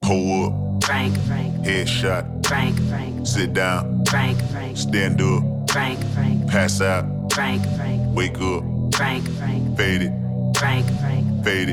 Pull up. Frank, Headshot. Frank, Sit down. Frank, Stand up. Frank, Pass out. Frank, Wake up. Frank, Fade it. Frank, Fade it.